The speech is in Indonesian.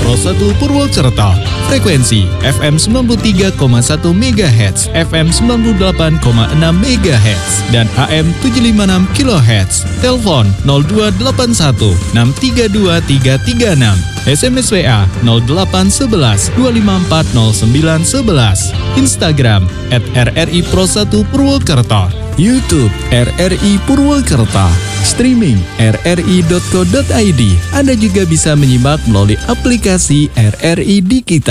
Pro 1 Purwokerto. Frekuensi FM 93,1 MHz, FM 98,6 MHz, dan AM 756 kHz. Telepon 0281 632 336. SMS WA 0811 254 0911. Instagram @RRI Pro 1 Purwokerto. YouTube RRI Purwokerto. Streaming rri.co.id. Anda juga bisa menyimak melalui aplikasi RRI di kita.